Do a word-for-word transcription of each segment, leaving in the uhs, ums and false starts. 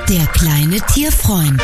Der kleine Tierfreund.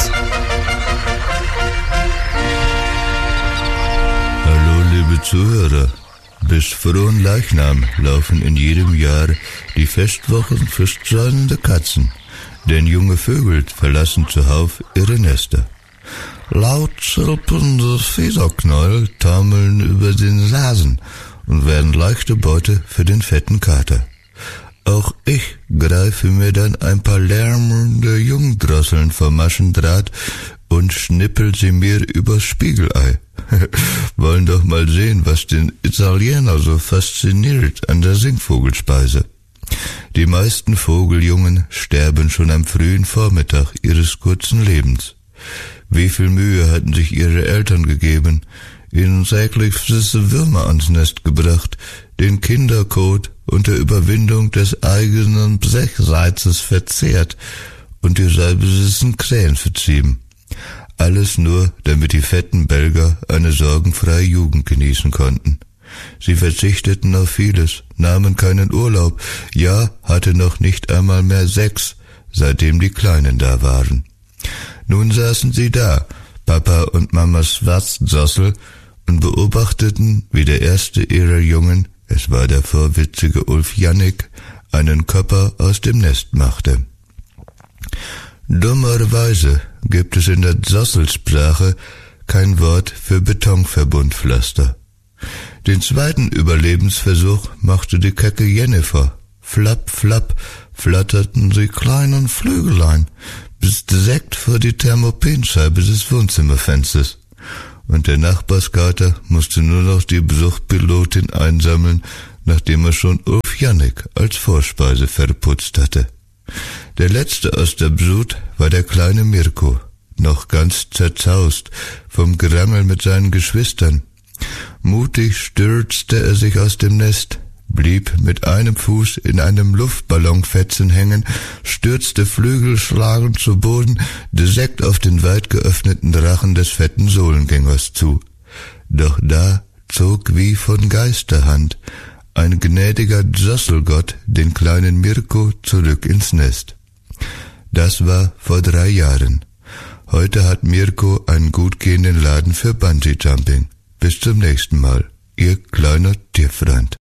Hallo liebe Zuhörer. Bis frohen Leichnam laufen in jedem Jahr die Festwochen für streunende Katzen, denn junge Vögel verlassen zuhauf ihre Nester. Laut zirpende Federknäuel taumeln über den Rasen und werden leichte Beute für den fetten Kater. Auch ich greife mir dann ein paar lärmende Jungdrosseln vom Maschendraht und schnippel sie mir übers Spiegelei. Wollen doch mal sehen, was den Italiener so fasziniert an der Singvogelspeise. Die meisten Vogeljungen sterben schon am frühen Vormittag ihres kurzen Lebens. Wie viel Mühe hatten sich ihre Eltern gegeben, ihnen säglich süße Würmer ans Nest gebracht, den Kinderkot unter Überwindung des eigenen Brechreizes verzehrt und die salbesüßen Krähen vertrieben. Alles nur, damit die fetten Belger eine sorgenfreie Jugend genießen konnten. Sie verzichteten auf vieles, nahmen keinen Urlaub, ja, hatte noch nicht einmal mehr Sex, seitdem die Kleinen da waren. Nun saßen sie da, Papa und Mama Schwarzdossel, und beobachteten, wie der erste ihrer Jungen, es war der vorwitzige Ulf Jannik, einen Körper aus dem Nest machte. Dummerweise gibt es in der Zosselsprache kein Wort für Betonverbundpflaster. Den zweiten Überlebensversuch machte die kecke Jennifer. Flapp, flapp, flatterten die kleinen Flügelein bis direkt vor die Thermopenscheibe des Wohnzimmerfensters. Und der Nachbarskater musste nur noch die Besuchpilotin einsammeln, nachdem er schon Ulf Jannik als Vorspeise verputzt hatte. Der letzte aus der Brut war der kleine Mirko, noch ganz zerzaust vom Gerangel mit seinen Geschwistern. Mutig stürzte er sich aus dem Nest, blieb mit einem Fuß in einem Luftballonfetzen hängen, stürzte flügelschlagend zu Boden, direkt auf den weit geöffneten Rachen des fetten Sohlengängers zu. Doch da zog wie von Geisterhand ein gnädiger Zosselgott den kleinen Mirko zurück ins Nest. Das war vor drei Jahren. Heute hat Mirko einen gut gehenden Laden für Bungee-Jumping. Bis zum nächsten Mal, Ihr kleiner Tierfreund.